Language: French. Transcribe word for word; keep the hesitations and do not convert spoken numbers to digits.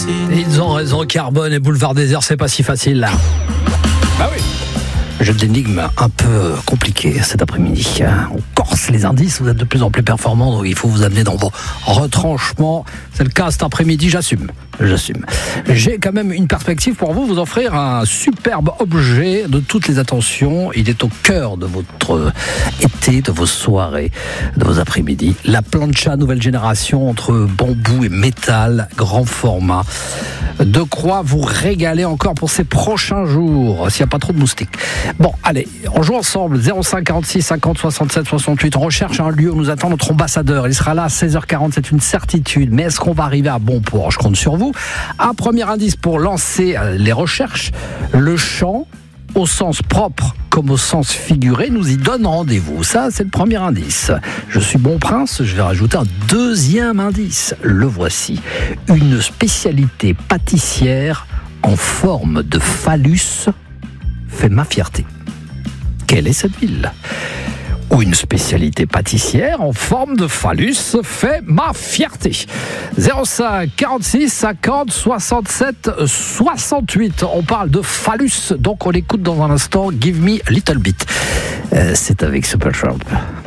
Ils ont raison, Carbone et Boulevard Désert, c'est pas si facile là. Bah oui. Jeu d'énigmes un peu compliqué cet après-midi. On corse les indices, vous êtes de plus en plus performants, donc il faut vous amener dans vos retranchements. C'est le cas cet après-midi, j'assume. J'assume. J'ai quand même une perspective pour vous, vous offrir un superbe objet de toutes les attentions. Il est au cœur de votre été, de vos soirées, de vos après-midi. La plancha nouvelle génération entre bambou et métal, grand format. De quoi vous régaler encore pour ces prochains jours, s'il n'y a pas trop de moustiques. Bon, allez, on joue ensemble. zéro cinq quarante-six cinquante soixante-sept soixante-huit. On recherche un lieu où nous attend notre ambassadeur. Il sera là à seize heures quarante, c'est une certitude. Mais est-ce qu'on va arriver à bon port? Je compte sur vous. Un premier indice pour lancer les recherches. Le chant, au sens propre comme au sens figuré, nous y donne rendez-vous. Ça, c'est le premier indice. Je suis bon prince, je vais rajouter un deuxième indice. Le voici. Une spécialité pâtissière en forme de phallus fait ma fierté. Quelle est cette ville? Ou une spécialité pâtissière en forme de phallus fait ma fierté. zéro cinq quarante-six cinquante soixante-sept soixante-huit. On parle de phallus, donc on l'écoute dans un instant. Give me a little bit. Euh, c'est avec Supertramp.